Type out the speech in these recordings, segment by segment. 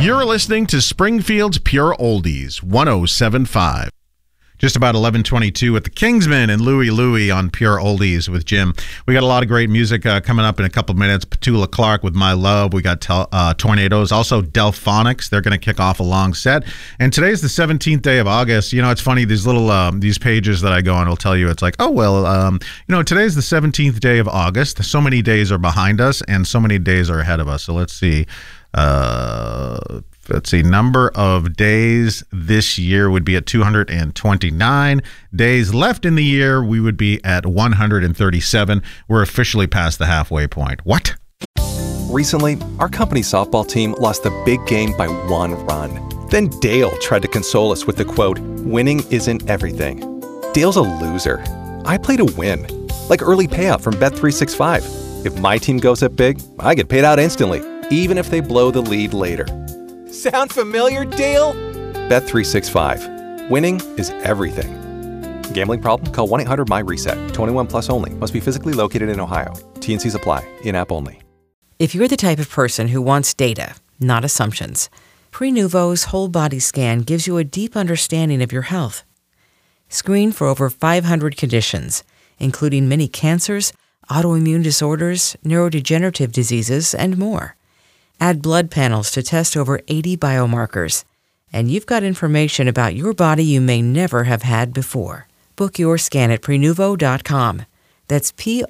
You're listening to Springfield's Pure Oldies, 107.5. Just about 11:22 with the Kingsmen and Louie on Pure Oldies with Jim. We got a lot of great music coming up in a couple of minutes. Petula Clark with My Love. We got Tornadoes. Also Delphonics. They're going to kick off a long set. And today's the 17th day of August. You know, it's funny. These little these pages that I go on will tell you. It's like, oh, well, today's the 17th day of August. So many days are behind us and so many days are ahead of us. So let's see. Number of days this year would be at 229. Days left in the year, we would be at 137. We're officially past the halfway point. What? Recently, our company's softball team lost the big game by 1 run. Then Dale tried to console us with the quote, "Winning isn't everything." Dale's a loser. I play to win, like early payout from Bet365. If my team goes up big, I get paid out instantly, even if they blow the lead later. Sound familiar, Dale? Bet365. Winning is everything. Gambling problem? Call 1-800-MY-RESET. 21 plus only. Must be physically located in Ohio. T&Cs apply. In-app only. If you're the type of person who wants data, not assumptions, Prenuvo's whole body scan gives you a deep understanding of your health. Screen for over 500 conditions, including many cancers, autoimmune disorders, neurodegenerative diseases, and more. Add blood panels to test over 80 biomarkers, and you've got information about your body you may never have had before. Book your scan at Prenuvo.com. That's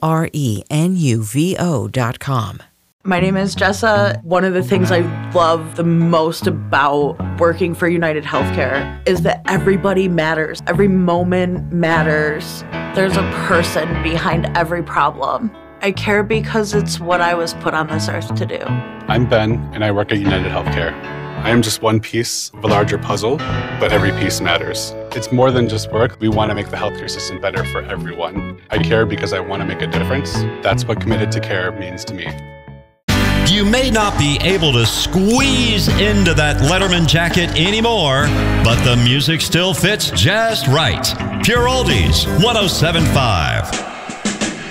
Prenuvo.com. My name is Jessa. One of the things I love the most about working for United Healthcare is that everybody matters. Every moment matters. There's a person behind every problem. I care because it's what I was put on this earth to do. I'm Ben, and I work at United Healthcare. I am just one piece of a larger puzzle, but every piece matters. It's more than just work. We want to make the healthcare system better for everyone. I care because I want to make a difference. That's what committed to care means to me. You may not be able to squeeze into that Letterman jacket anymore, but the music still fits just right. Pure Oldies, 107.5.